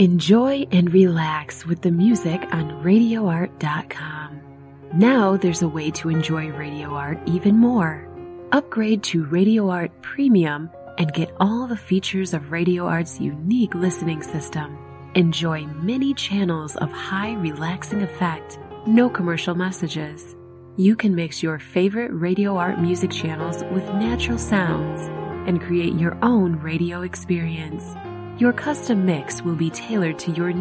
Enjoy and relax with the music on RadioArt.com. Now there's a way to enjoy Radio Art even more. Upgrade to Radio Art Premium and get all the features of Radio Art's unique listening system. Enjoy many channels of high relaxing effect, no commercial messages. You can mix your favorite Radio Art music channels with natural sounds and create your own radio experience. Your custom mix will be tailored to your